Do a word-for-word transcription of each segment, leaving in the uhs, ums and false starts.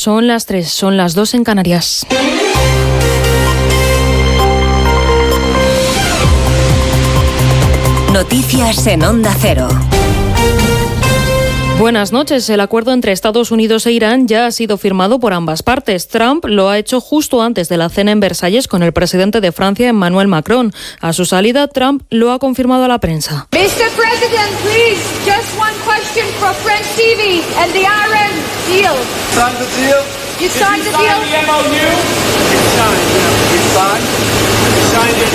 Son las tres, son las dos en Canarias. Noticias en Onda Cero. Buenas noches. El acuerdo entre Estados Unidos e Irán ya ha sido firmado por ambas partes. Trump lo ha hecho justo antes de la cena en Versalles con el presidente de Francia, Emmanuel Macron. A su salida, Trump lo ha confirmado a la prensa. mister President, please, just one question for French T V and the Iran deal. Signed the deal? You signed the deal? Did you sign the M O U? You signed, you signed, you signed it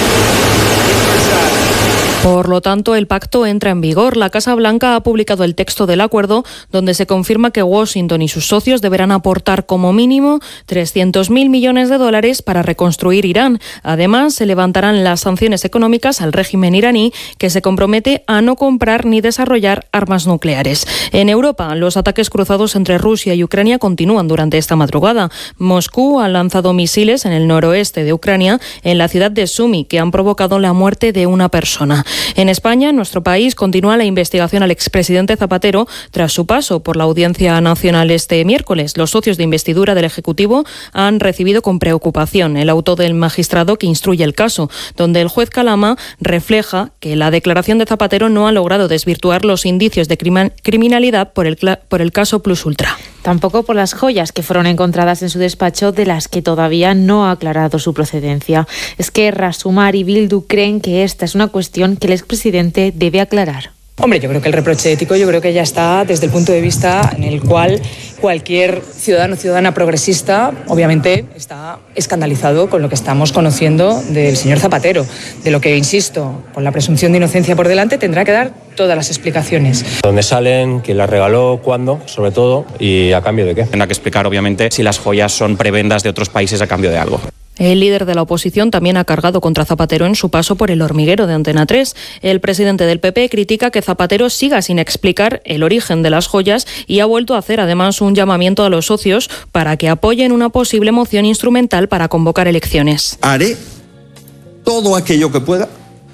in Versailles. Por lo tanto, el pacto entra en vigor. La Casa Blanca ha publicado el texto del acuerdo, donde se confirma que Washington y sus socios deberán aportar como mínimo trescientos mil millones de dólares para reconstruir Irán. Además, se levantarán las sanciones económicas al régimen iraní, que se compromete a no comprar ni desarrollar armas nucleares. En Europa, los ataques cruzados entre Rusia y Ucrania continúan durante esta madrugada. Moscú ha lanzado misiles en el noroeste de Ucrania, en la ciudad de Sumi, que han provocado la muerte de una persona. En España, en nuestro país, continúa la investigación al expresidente Zapatero tras su paso por la Audiencia Nacional este miércoles. Los socios de investidura del Ejecutivo han recibido con preocupación el auto del magistrado que instruye el caso, donde el juez Calama refleja que la declaración de Zapatero no ha logrado desvirtuar los indicios de criminalidad por el, por el caso Plus Ultra. Tampoco por las joyas que fueron encontradas en su despacho, de las que todavía no ha aclarado su procedencia. Esquerra, Sumar y Bildu creen que esta es una cuestión que el expresidente debe aclarar. Hombre, yo creo que el reproche ético yo creo que ya está desde el punto de vista en el cual cualquier ciudadano o ciudadana progresista obviamente está escandalizado con lo que estamos conociendo del señor Zapatero, de lo que, insisto, con la presunción de inocencia por delante tendrá que dar todas las explicaciones. ¿Dónde salen? ¿Quién las regaló? ¿Cuándo? Sobre todo, ¿y a cambio de qué? Tendrá que explicar obviamente si las joyas son prebendas de otros países a cambio de algo. El líder de la oposición también ha cargado contra Zapatero en su paso por el hormiguero de Antena tres. El presidente del P P critica que Zapatero siga sin explicar el origen de las joyas y ha vuelto a hacer además un llamamiento a los socios para que apoyen una posible moción instrumental para convocar elecciones. Haré todo aquello que pueda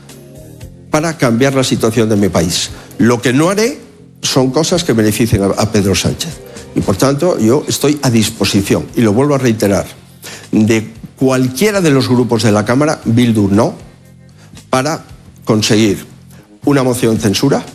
para cambiar la situación de mi país. Lo que no haré son cosas que beneficien a, a Pedro Sánchez. Y por tanto yo estoy a disposición, y lo vuelvo a reiterar, de cualquiera de los grupos de la Cámara, Bildu no, para conseguir una moción de censura,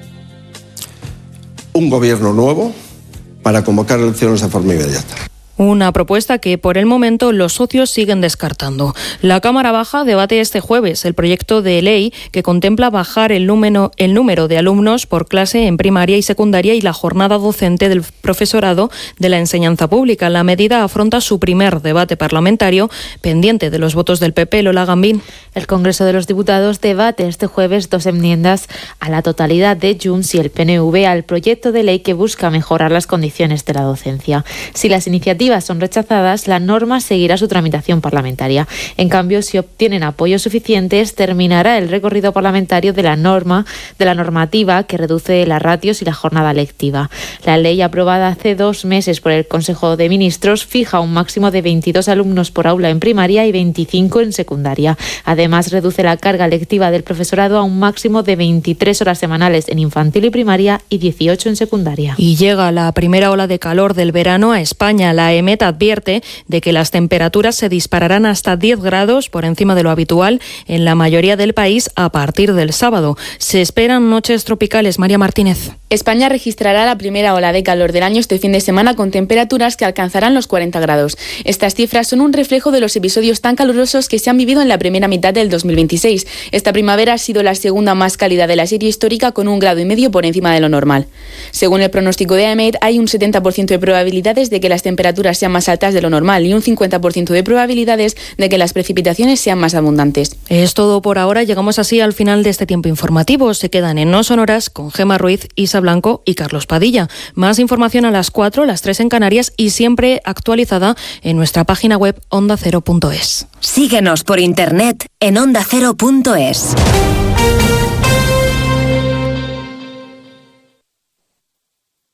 un gobierno nuevo, para convocar elecciones de forma inmediata. Una propuesta que por el momento los socios siguen descartando. La Cámara Baja debate este jueves el proyecto de ley que contempla bajar el número, el número de alumnos por clase en primaria y secundaria y la jornada docente del profesorado de la enseñanza pública. La medida afronta su primer debate parlamentario, pendiente de los votos del P P. Lola Gambín. El Congreso de los Diputados debate este jueves dos enmiendas a la totalidad de Junts y el P N V al proyecto de ley que busca mejorar las condiciones de la docencia. Si las iniciativas son rechazadas, la norma seguirá su tramitación parlamentaria. En cambio, si obtienen apoyos suficientes, terminará el recorrido parlamentario de la norma, de la normativa que reduce las ratios y la jornada lectiva. La ley aprobada hace dos meses por el Consejo de Ministros fija un máximo de veintidós alumnos por aula en primaria y veinticinco en secundaria. Además, reduce la carga lectiva del profesorado a un máximo de veintitrés horas semanales en infantil y primaria y dieciocho en secundaria. Y llega la primera ola de calor del verano a España. La EMET advierte de que las temperaturas se dispararán hasta diez grados por encima de lo habitual en la mayoría del país a partir del sábado. Se esperan noches tropicales. María Martínez. España registrará la primera ola de calor del año este fin de semana con temperaturas que alcanzarán los cuarenta grados. Estas cifras son un reflejo de los episodios tan calurosos que se han vivido en la primera mitad del dos mil veintiséis. Esta primavera ha sido la segunda más cálida de la serie histórica, con un grado y medio por encima de lo normal. Según el pronóstico de AEMET, hay un setenta por ciento de probabilidades de que las temperaturas sean más altas de lo normal y un cincuenta por ciento de probabilidades de que las precipitaciones sean más abundantes. Es todo por ahora. Llegamos así al final de este tiempo informativo. Se quedan en No Sonoras con Gemma Ruiz, Isa Blanco y Carlos Padilla. Más información a las cuatro, las tres en Canarias, y siempre actualizada en nuestra página web onda cero punto es. Síguenos por internet en onda cero punto es.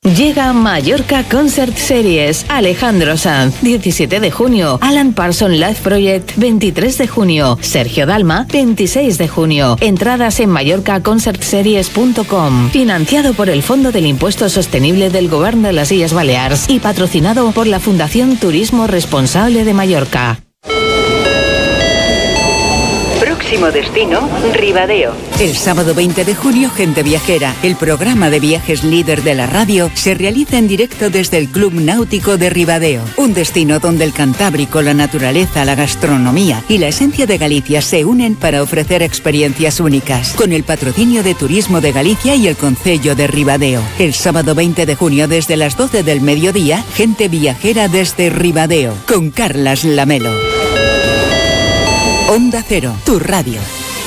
Llega Mallorca Concert Series. Alejandro Sanz, diecisiete de junio. Alan Parsons Live Project, veintitrés de junio. Sergio Dalma, veintiséis de junio. Entradas en mallorca concert series punto com. Financiado por el Fondo del Impuesto Sostenible del Gobierno de las Illes Baleares y patrocinado por la Fundación Turismo Responsable de Mallorca. Próximo destino, Ribadeo. El sábado veinte de junio, Gente Viajera, el programa de viajes líder de la radio, se realiza en directo desde el Club Náutico de Ribadeo. Un destino donde el Cantábrico, la naturaleza, la gastronomía y la esencia de Galicia se unen para ofrecer experiencias únicas. Con el patrocinio de Turismo de Galicia y el Concello de Ribadeo. El sábado veinte de junio, desde las doce del mediodía, Gente Viajera desde Ribadeo, con Carlas Lamelo. Onda Cero, tu radio.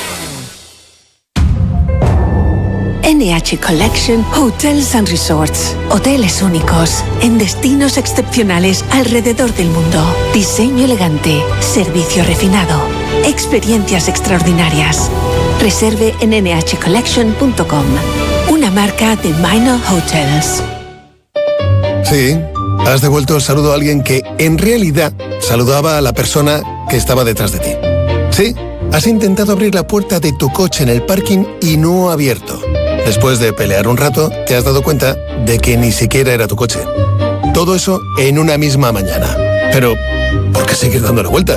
N H Collection Hotels and Resorts. Hoteles únicos, en destinos excepcionales alrededor del mundo. Diseño elegante, servicio refinado, experiencias extraordinarias. Reserve en ene hache collection punto com, una marca de Minor Hotels. Sí, has devuelto el saludo a alguien que, en realidad, saludaba a la persona que estaba detrás de ti. Sí, has intentado abrir la puerta de tu coche en el parking y no ha abierto. Después de pelear un rato, te has dado cuenta de que ni siquiera era tu coche. Todo eso en una misma mañana. Pero, ¿por qué seguir dándole vueltas?